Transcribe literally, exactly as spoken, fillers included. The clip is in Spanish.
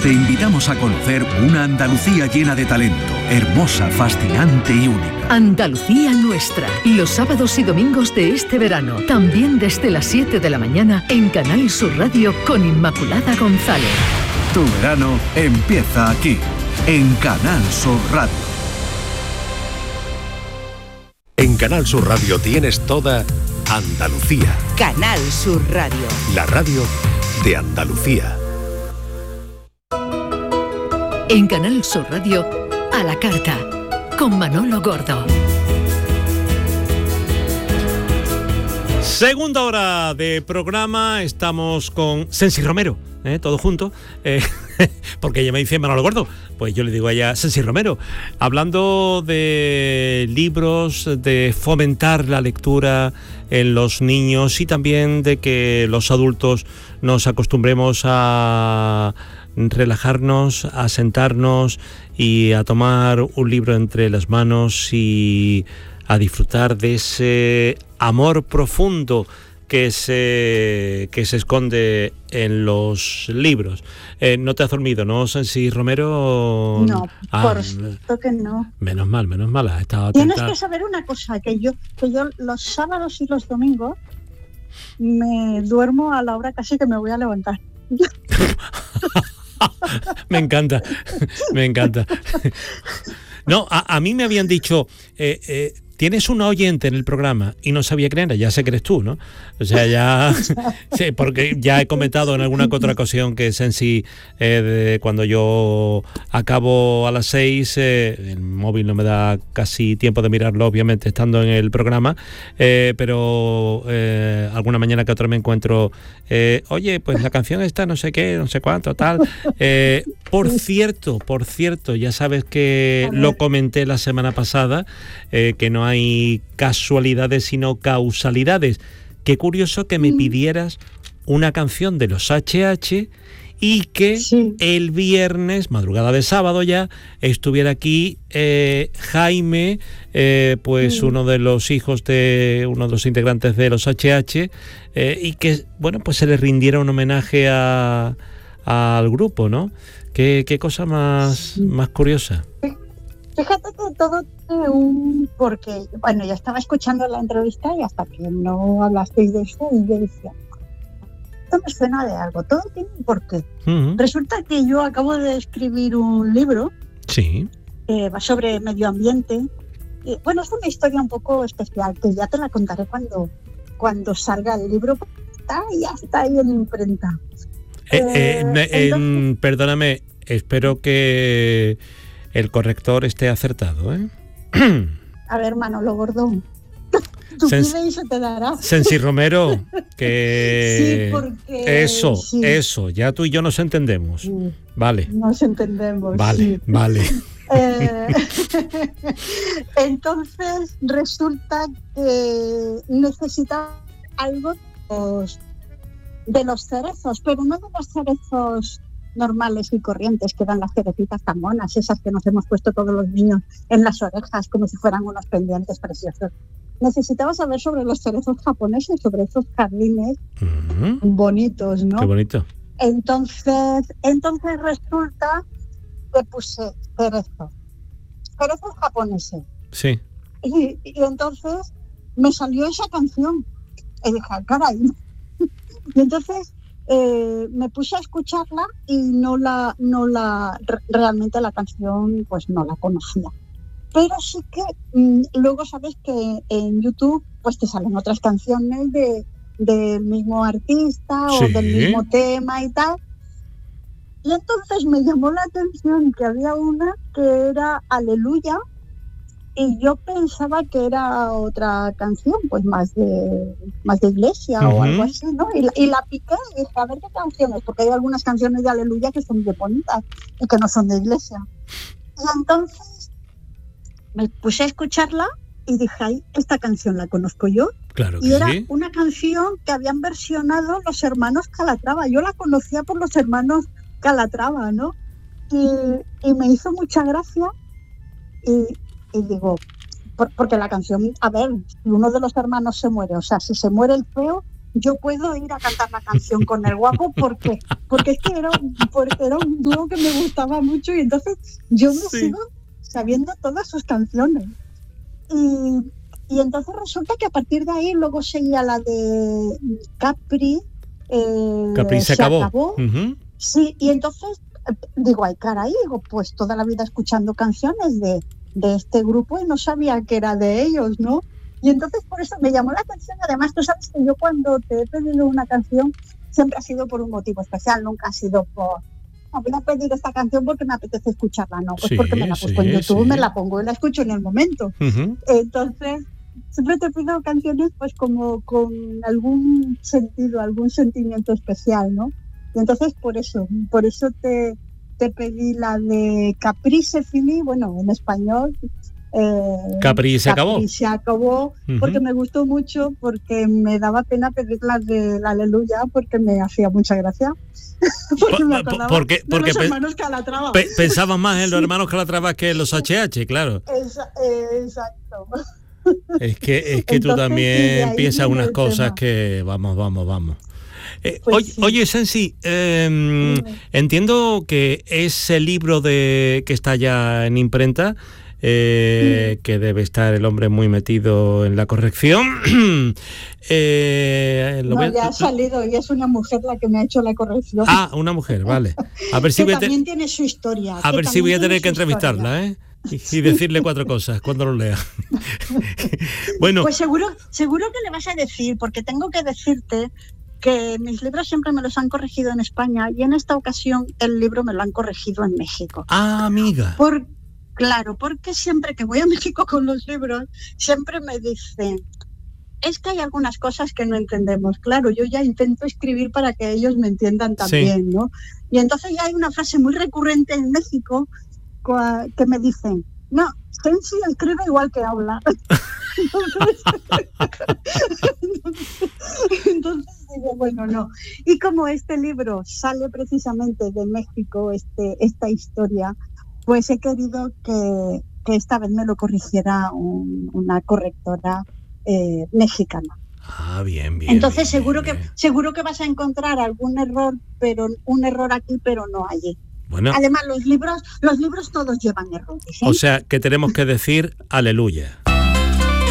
te invitamos a conocer una Andalucía llena de talento, hermosa, fascinante y única. Andalucía nuestra, los sábados y domingos de este verano, también desde las siete de la mañana en Canal Sur Radio con Inmaculada González. Tu verano empieza aquí, en Canal Sur Radio. En Canal Sur Radio tienes toda Andalucía. Canal Sur Radio. La radio de Andalucía. En Canal Sur Radio, a la carta, con Manolo Gordo. Segunda hora de programa, estamos con Sensi Romero, ¿eh? Todos juntos, eh, porque ella me dice Manolo Gordo, pues yo le digo a ella Sensi Romero, hablando de libros, de fomentar la lectura en los niños y también de que los adultos nos acostumbremos a relajarnos, a sentarnos y a tomar un libro entre las manos y a disfrutar de ese amor profundo que se, que se esconde en los libros. Eh, no te has dormido, ¿no, Sensi Romero? No, ah, por supuesto que no. Menos mal, menos mal. Has estado atenta. Tienes que saber una cosa, que yo, que yo los sábados y los domingos me duermo a la hora casi que me voy a levantar. Me encanta, me encanta. No, a, a mí me habían dicho, eh, eh, tienes una oyente en el programa y no sabía quién era, ya sé que eres tú, ¿no? O sea, ya, sí, porque ya he comentado en alguna que otra ocasión que Sensi, eh, de, cuando yo acabo a las seis, eh, el móvil no me da casi tiempo de mirarlo, obviamente, estando en el programa, eh, pero eh, alguna mañana que otra me encuentro, eh, oye, pues la canción está no sé qué, no sé cuánto, tal. Eh, por cierto, por cierto, ya sabes que lo comenté la semana pasada, eh, que no hay casualidades sino causalidades. Qué curioso que me pidieras una canción de los H H y que sí. El viernes, madrugada de sábado ya, estuviera aquí eh, Jaime, eh, pues sí. uno de los hijos de uno de los integrantes de los H H, eh, y que, bueno, pues se le rindiera un homenaje a, al grupo, ¿no? Qué, qué cosa más, sí. más curiosa. Fíjate que todo tiene un... Porque, bueno, yo estaba escuchando la entrevista y hasta que no hablasteis de eso, y yo decía, esto me suena de algo, todo tiene un porqué. Uh-huh. Resulta que yo acabo de escribir un libro, sí, que va sobre medio ambiente. Y, bueno, es una historia un poco especial, que ya te la contaré cuando, cuando salga el libro. Está, ya está ahí en imprenta. Eh, eh, eh, entonces... Perdóname, espero que el corrector esté acertado, ¿eh? A ver, Manolo Gordo, tú Sens- pide y se te dará. Sensi Romero, que... Sí, porque... Eso, sí. eso, ya tú y yo nos entendemos. Sí. Vale. Nos entendemos, Vale, sí. vale. Eh, entonces, resulta que necesita algo de los, de los cerezos, pero no de los cerezos normales y corrientes que dan las cerecitas tan monas, esas que nos hemos puesto todos los niños en las orejas como si fueran unos pendientes preciosos. Necesitaba saber sobre los cerezos japoneses, sobre esos jardines uh-huh. bonitos, ¿no? Qué bonito. Entonces, entonces resulta que puse cerezos, cerezos japoneses. Sí. Y, y entonces me salió esa canción. Y dije, caray. Y entonces Eh, me puse a escucharla y no la, no la, realmente la canción pues no la conocía. Pero sí que mmm, luego sabes que en YouTube pues te salen otras canciones de, del mismo artista o sí. del mismo tema y tal. Y entonces me llamó la atención que había una que era Aleluya, y yo pensaba que era otra canción, pues más de más de iglesia uh-huh. o algo así, ¿no? Y la, y la piqué y dije, a ver qué canción es, porque hay algunas canciones de Aleluya que son de bonitas y que no son de iglesia. Y entonces me puse a escucharla y dije, ay, esta canción la conozco yo. Claro que y era sí. una canción que habían versionado los hermanos Calatrava. Yo la conocía por los hermanos Calatrava, ¿no? Y, y me hizo mucha gracia y... Y digo, por, porque la canción, a ver, si uno de los hermanos se muere, o sea, si se muere el feo, yo puedo ir a cantar la canción con el guapo porque porque es que era, porque era un dúo que me gustaba mucho y entonces yo me Sí. sigo sabiendo todas sus canciones. Y, y entonces resulta que a partir de ahí luego seguía la de Capri. Eh, Capri se, se acabó. acabó. Ujú. Sí, y entonces eh, digo, ay, caray, digo, pues toda la vida escuchando canciones de, de este grupo y no sabía que era de ellos, ¿no? Y entonces por eso me llamó la atención. Además, tú sabes que yo cuando te he pedido una canción siempre ha sido por un motivo especial, nunca ha sido por, no, voy a pedir esta canción porque me apetece escucharla, no, pues Sí, porque me la busco sí, en YouTube, sí. me la pongo y la escucho en el momento. Ujú. Entonces, siempre te pido canciones pues como con algún sentido, algún sentimiento especial, ¿no? Y entonces por eso, por eso te, te pedí la de Caprice Fini, bueno, en español. Eh, Capri se acabó. Capri se acabó, porque Ujú. me gustó mucho, porque me daba pena pedir la de la Aleluya, porque me hacía mucha gracia. porque me Por- acordaba porque- de porque los pe- hermanos Calatrava. Pe- pensaba más en los hermanos Calatrava que en los H H, claro. Esa- eh, exacto. Es que, es que tú Entonces, sí, de también ahí piensas viene unas el cosas tema. que vamos, vamos, vamos. Eh, Pues oye, sí. oye, Sensi, eh, Dime. entiendo que ese libro de que está ya en imprenta, eh, que debe estar el hombre muy metido en la corrección. eh, lo No, voy a- ya ha salido y es una mujer la que me ha hecho la corrección. Ah, una mujer, vale. A ver si que voy a, te- también tiene su historia. a que ver si también voy a tiene tener que su historia. entrevistarla, ¿eh? Y, y decirle cuatro cosas cuando lo lea. Bueno, Pues seguro, seguro que le vas a decir, porque tengo que decirte que mis libros siempre me los han corregido en España y en esta ocasión el libro me lo han corregido en México. ah, amiga. Por, claro, porque siempre que voy a México con los libros, siempre me dicen, es que hay algunas cosas que no entendemos. Claro, yo ya intento escribir para que ellos me entiendan también, ¿no? Y entonces ya hay una frase muy recurrente en México cua- que me dicen, no, Sensi escribe igual que habla. Entonces, entonces digo, bueno, no. Y como este libro sale precisamente de México, este, esta historia, pues he querido que, que esta vez me lo corrigiera un- una correctora eh, mexicana. Ah, bien, bien. Entonces bien, seguro bien, que bien. seguro que vas a encontrar algún error, pero un error aquí, pero no allí. Bueno, Además, los libros, los libros todos llevan errores, ¿eh? o sea que tenemos que decir aleluya.